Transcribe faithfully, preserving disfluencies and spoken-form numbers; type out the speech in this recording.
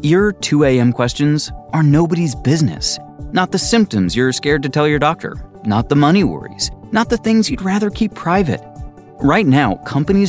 Your two a.m. questions are nobody's business. Not the symptoms you're scared to tell your doctor. Not the money worries. Not the things you'd rather keep private. Right now, companies